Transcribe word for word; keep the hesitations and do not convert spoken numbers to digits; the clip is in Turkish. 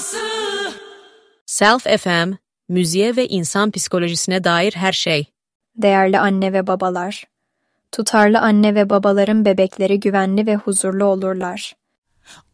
Self F M, müziğe ve insan psikolojisine dair her şey. Değerli anne ve babalar, tutarlı anne ve babaların bebekleri güvenli ve huzurlu olurlar.